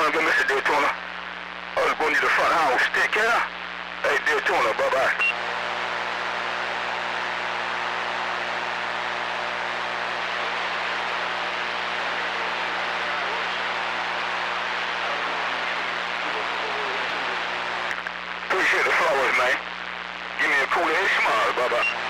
again, Mr. Daytona. I was going to the front house. Take care. Hey, Daytona, bye-bye. Appreciate the flowers, man. Give me a cool head smile, bye-bye.